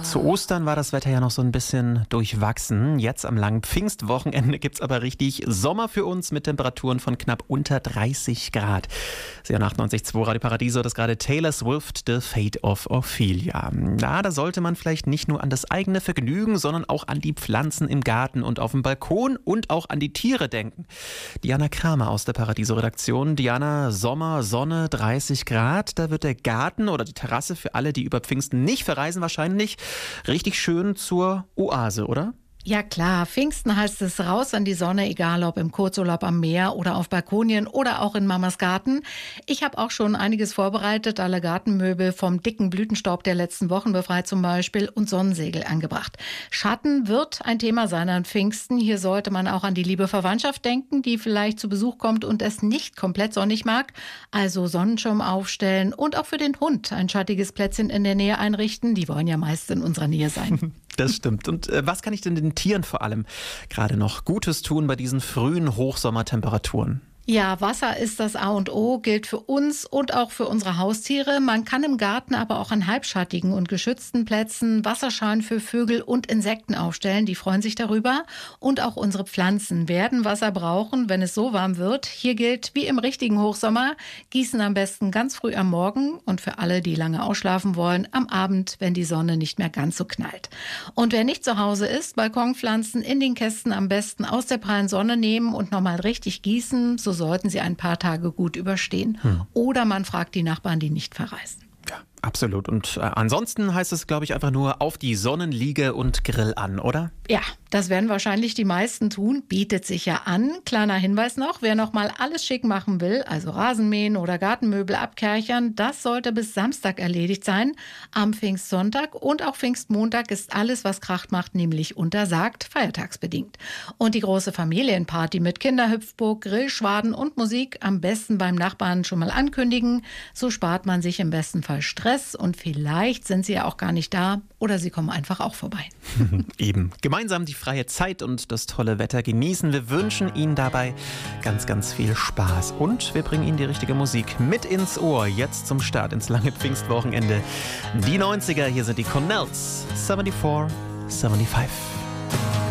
Zu Ostern war das Wetter ja noch so ein bisschen durchwachsen. Jetzt am langen Pfingstwochenende gibt's aber richtig Sommer für uns mit Temperaturen von knapp unter 30 Grad. Sie hören 98.2 Radio Paradiso, das gerade Taylor Swift, The Fate of Ophelia. Na, da sollte man vielleicht nicht nur an das eigene Vergnügen, sondern auch an die Pflanzen im Garten und auf dem Balkon und auch an die Tiere denken. Diana Kramer aus der Paradiso-Redaktion. Diana, Sommer, Sonne, 30 Grad. Da wird der Garten oder die Terrasse für alle, die über Pfingsten nicht verreisen, wahrscheinlich richtig schön zur Oase, oder? Ja klar, Pfingsten heißt es raus an die Sonne, egal ob im Kurzurlaub am Meer oder auf Balkonien oder auch in Mamas Garten. Ich habe auch schon einiges vorbereitet, alle Gartenmöbel vom dicken Blütenstaub der letzten Wochen befreit zum Beispiel und Sonnensegel angebracht. Schatten wird ein Thema sein an Pfingsten. Hier sollte man auch an die liebe Verwandtschaft denken, die vielleicht zu Besuch kommt und es nicht komplett sonnig mag. Also Sonnenschirm aufstellen und auch für den Hund ein schattiges Plätzchen in der Nähe einrichten. Die wollen ja meist in unserer Nähe sein. Das stimmt. Und was kann ich denn den Tieren vor allem gerade noch Gutes tun bei diesen frühen Hochsommertemperaturen? Ja, Wasser ist das A und O, gilt für uns und auch für unsere Haustiere. Man kann im Garten aber auch an halbschattigen und geschützten Plätzen Wasserschalen für Vögel und Insekten aufstellen. Die freuen sich darüber. Und auch unsere Pflanzen werden Wasser brauchen, wenn es so warm wird. Hier gilt, wie im richtigen Hochsommer, gießen am besten ganz früh am Morgen und für alle, die lange ausschlafen wollen, am Abend, wenn die Sonne nicht mehr ganz so knallt. Und wer nicht zu Hause ist, Balkonpflanzen in den Kästen am besten aus der prallen Sonne nehmen und nochmal richtig gießen, so sollten sie ein paar Tage gut überstehen. Oder man fragt die Nachbarn, die nicht verreisen. Ja, absolut. Und ansonsten heißt es, glaube ich, einfach nur auf die Sonnenliege und Grill an, oder? Ja, das werden wahrscheinlich die meisten tun, bietet sich ja an. Kleiner Hinweis noch, wer noch mal alles schick machen will, also Rasenmähen oder Gartenmöbel abkerchern, das sollte bis Samstag erledigt sein. Am Pfingstsonntag und auch Pfingstmontag ist alles, was Krach macht, nämlich untersagt, feiertagsbedingt. Und die große Familienparty mit Kinderhüpfburg, Grillschwaden und Musik am besten beim Nachbarn schon mal ankündigen. So spart man sich im besten Fall Stress und vielleicht sind sie ja auch gar nicht da oder sie kommen einfach auch vorbei. Eben. Gemeinsam die freie Zeit und das tolle Wetter genießen. Wir wünschen Ihnen dabei ganz, ganz viel Spaß. Und wir bringen Ihnen die richtige Musik mit ins Ohr. Jetzt zum Start ins lange Pfingstwochenende. Die 90er, hier sind die Cornells. 74, 75.